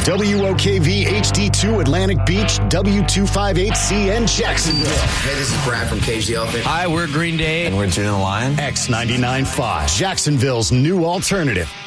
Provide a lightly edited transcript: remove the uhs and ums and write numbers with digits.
WOKV HD2 Atlantic Beach, W258CN Jacksonville. Hey, this is Brad from Cage the Elephant. Hi, we're Green Day. And we're June the Lion. X99.5, Jacksonville's new alternative.